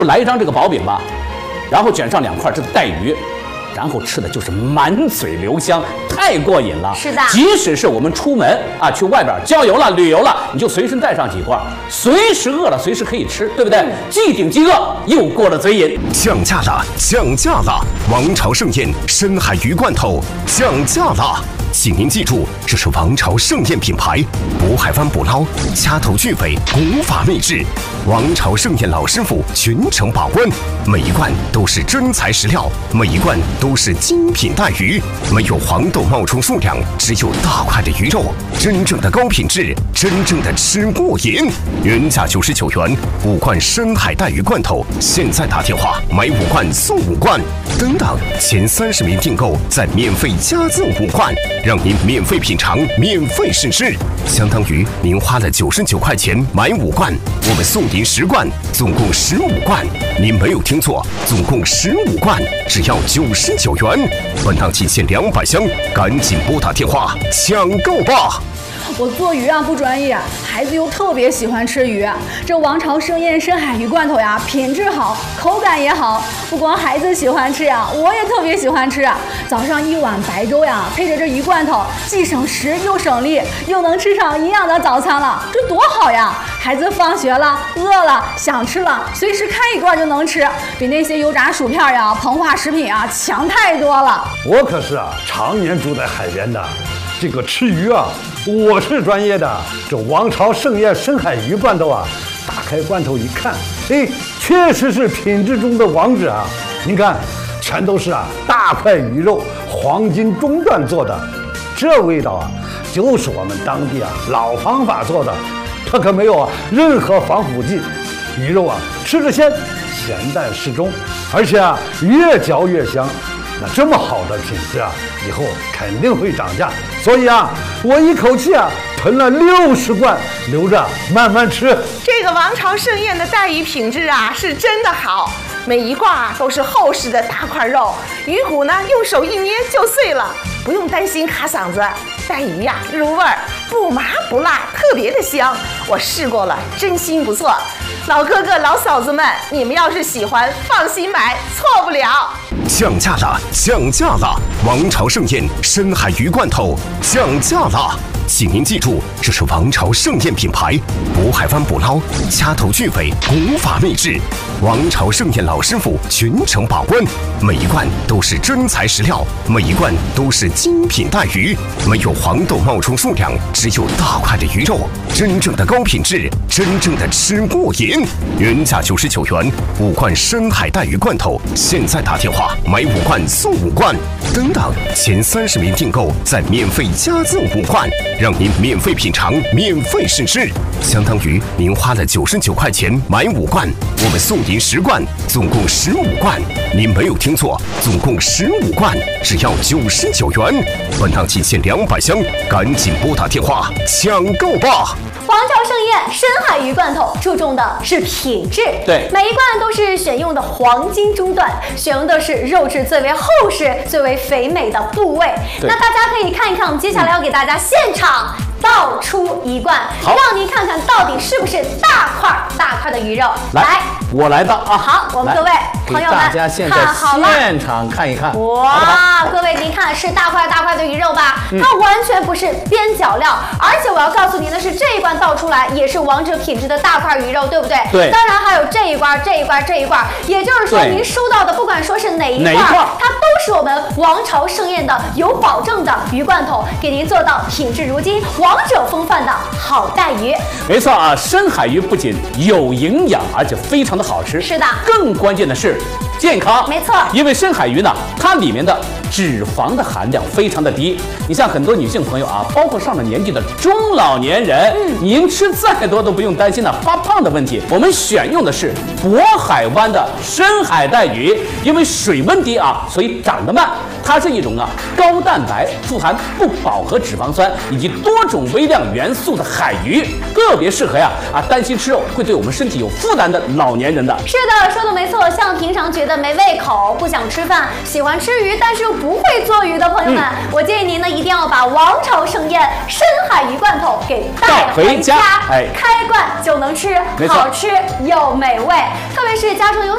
来一张这个薄饼吧，然后卷上2块这个带鱼，然后吃的就是满嘴留香，太过瘾了。 是的， 即使是我们出门啊，去外边郊游了、旅游了，你就随身带上几块，随时饿了随时可以吃，对不对？既顶饥饿，又过了嘴瘾。 降价了，降价了！王朝盛宴深海鱼罐头降价了。请您记住，这是王朝盛宴品牌，渤海湾捕捞，掐头去尾，古法秘制。王朝盛宴老师傅全程把关，每一罐都是真材实料，每一罐都是精品带鱼，没有黄豆冒充数量，只有大块的鱼肉，真正的高品质，真正的吃过瘾。原价99元，5罐深海带鱼罐头，现在打电话买5罐送5罐，等等，前30名订购再免费加赠5罐。让您免费品尝，免费试吃，相当于您花了99块钱买5罐，我们送您10罐，总共15罐。您没有听错，总共15罐，只要99元。本档仅限200箱，赶紧拨打电话抢购吧！ 我做鱼啊不专业，孩子又特别喜欢吃鱼。这王朝盛宴深海鱼罐头呀，品质好，口感也好。不光孩子喜欢吃呀，我也特别喜欢吃。早上1碗白粥呀，配着这鱼罐头，既省时又省力，又能吃上营养的早餐了，这多好呀！孩子放学了，饿了，想吃了，随时开一罐就能吃，比那些油炸薯片呀、膨化食品啊强太多了。 我可是常年住在海边的。这个吃鱼啊，我是专业的。这王朝盛宴深海鱼罐头啊，打开罐头一看，哎，确实是品质中的王者啊！您看，全都是大块鱼肉，黄金中段做的，这味道就是我们当地老方法做的，它可没有任何防腐剂。鱼肉吃着鲜，咸淡适中，而且越嚼越香。那这么好的品质以后肯定会涨价，所以我一口气囤了60罐，留着慢慢吃。 这个王朝盛宴的带鱼品质是真的好，每一罐都是厚实的大块肉，鱼骨呢用手一捏就碎了，不用担心卡嗓子。带鱼入味儿，不麻不辣，特别的香。我试过了，真心不错。老哥哥老嫂子们，你们要是喜欢，放心买，错不了。 降价了，降价了！王朝盛宴深海鱼罐头降价了。请您记住，这是王朝盛宴品牌，渤海湾捕捞，掐头去尾，古法秘制。王朝盛宴老师傅全程把关，每一罐都是真材实料，每一罐都是精品带鱼，没有黄豆冒充数量，只有大块的鱼肉，真正的高品质，真正的吃过瘾。原价99元，5罐深海带鱼罐头，现在打电话买5罐送5罐，等等，前30名订购再免费加赠5罐。让您免费品尝，免费试吃，相当于您花了99块钱买5罐，我们送您10罐，总共15罐。您没有听错，总共15罐，只要99元。本档仅限200箱，赶紧拨打电话抢购吧！ 王朝盛宴深海鱼罐头注重的是品质， 对， 每一罐都是选用的黄金中段，选用的是肉质最为厚实、最为肥美的部位。那大家可以看一看，我们接下来要给大家现场倒出1罐，让您看看到底是不是大块的鱼肉。来， 我来倒好，我们各位朋友们大家现在现场看一看。 哇，各位您看是大块的鱼肉吧？它完全不是边角料，而且我要告诉您的是，这一罐倒出来也是王者品质的大块鱼肉，对不对？ 对。 当然还有这一罐，也就是说您收到的不管说是哪一罐，它都是我们王朝盛宴的有保证的鱼罐头，给您做到品质如金、王者风范的好带鱼。 没错深海鱼不仅有营养，而且非常的好吃。 是的。 更关键的是健康。 没错。 因为深海鱼呢，它里面的脂肪的含量非常的低。你像很多女性朋友包括上了年纪的中老年人，您吃再多都不用担心发胖的问题。我们选用的是渤海湾的深海带鱼，因为水温低所以长得慢。它是一种高蛋白、富含不饱和脂肪酸以及多种微量元素的海鱼，特别适合担心吃肉会对我们身体有负担的老年人的。 是的，说的没错。像平常觉得没胃口、不想吃饭、喜欢吃鱼但是又不会做鱼的朋友们，我建议您呢一定要把王朝盛宴深海鱼罐头给带回家，开罐就能吃，好吃又美味。特别是加上有